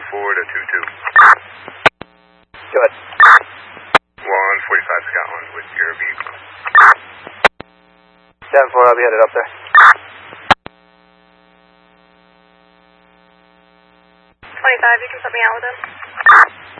to 22. Go ahead. 145 Scotland with your vehicle. 10-4, I'll be headed up there. 25, you can put me out with him.